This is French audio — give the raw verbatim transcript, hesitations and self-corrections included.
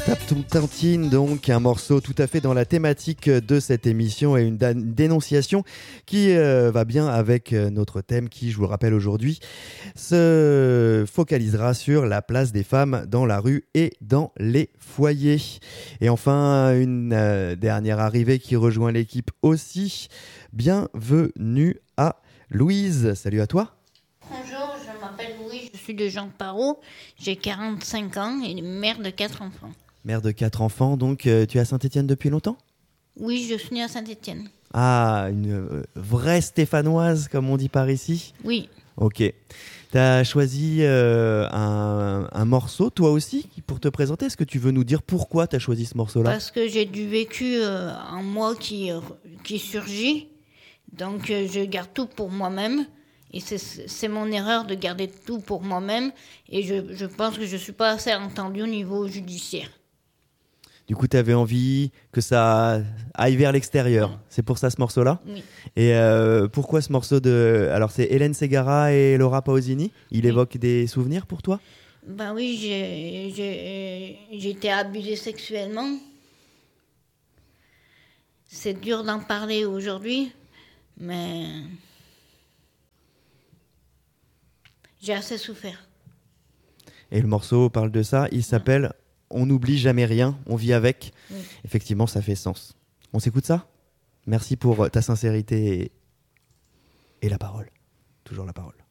Tape ton tintine, donc un morceau tout à fait dans la thématique de cette émission et une da- dénonciation qui euh, va bien avec euh, notre thème qui, je vous le rappelle aujourd'hui, se focalisera sur la place des femmes dans la rue et dans les foyers. Et enfin, une euh, dernière arrivée qui rejoint l'équipe aussi. Bienvenue à Louise. Salut à toi. Bonjour, je m'appelle Louis, je suis de Jean Parot, j'ai quarante-cinq ans et mère de quatre enfants. Mère de quatre enfants, donc euh, tu es à Saint-Étienne depuis longtemps ? Oui, je suis née à Saint-Étienne. Ah, une euh, vraie stéphanoise, comme on dit par ici ? Oui, Ok. Tu as choisi euh, un, un morceau, toi aussi, pour te présenter. Est-ce que tu veux nous dire pourquoi tu as choisi ce morceau-là ? parce que j'ai du vécu euh, en moi qui, euh, qui surgit, donc euh, je garde tout pour moi-même. Et c'est, c'est mon erreur de garder tout pour moi-même. Et je, je pense que je ne suis pas assez entendue au niveau judiciaire. Du coup, tu avais envie que ça aille vers l'extérieur. C'est pour ça ce morceau-là ? Oui. Et euh, pourquoi ce morceau de... Alors, c'est Hélène Ségara et Laura Pausini. Il Oui. évoque des souvenirs pour toi ? Ben oui, j'ai, j'ai, j'ai été abusée sexuellement. C'est dur d'en parler aujourd'hui, mais j'ai assez souffert. Et le morceau parle de ça. Il s'appelle « On n'oublie jamais rien, on vit avec Oui. ». Effectivement, ça fait sens. On s'écoute ça ? Merci pour ta sincérité et, et la parole. Toujours la parole.